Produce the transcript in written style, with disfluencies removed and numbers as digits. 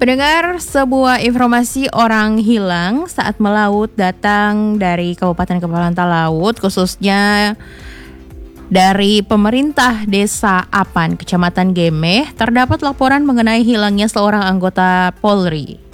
Pendengar, sebuah informasi orang hilang saat melaut datang dari Kabupaten Kepulauan Talaut, khususnya dari pemerintah Desa Apan, Kecamatan Gemeh. Terdapat laporan mengenai hilangnya seorang anggota Polri.